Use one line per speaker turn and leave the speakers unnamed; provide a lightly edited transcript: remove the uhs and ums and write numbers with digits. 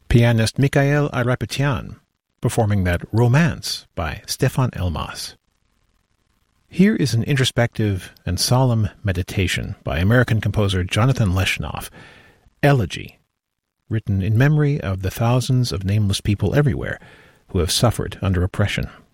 pianist Mikhail Ayrapetyyan, performing that Romance by Stefan Elmas. Here is an introspective and solemn meditation by American composer Jonathan Leshnoff, Elegy, written in memory of the thousands of nameless people everywhere who have suffered under oppression